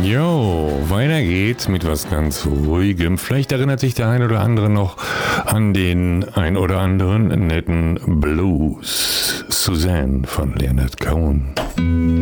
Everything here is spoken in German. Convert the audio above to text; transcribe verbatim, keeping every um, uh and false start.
Jo, weiter geht's mit was ganz Ruhigem. Vielleicht erinnert sich der ein oder andere noch an den ein oder anderen netten Blues. Suzanne von Leonard Cohen.